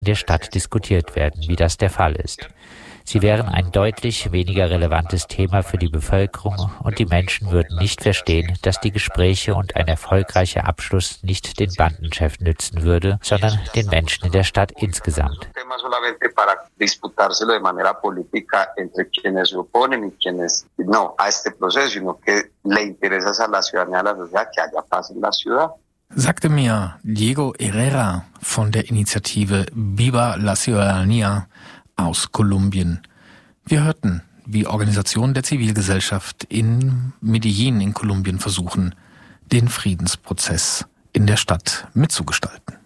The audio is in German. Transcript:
in der Stadt diskutiert werden, wie das der Fall ist. Sie wären ein deutlich weniger relevantes Thema für die Bevölkerung und die Menschen würden nicht verstehen, dass die Gespräche und ein erfolgreicher Abschluss nicht den Bandenchef nützen würde, sondern den Menschen in der Stadt insgesamt. Sagte mir Diego Herrera von der Initiative Viva la Ciudadanía aus Kolumbien. Wir hörten, wie Organisationen der Zivilgesellschaft in Medellín in Kolumbien versuchen, den Friedensprozess in der Stadt mitzugestalten.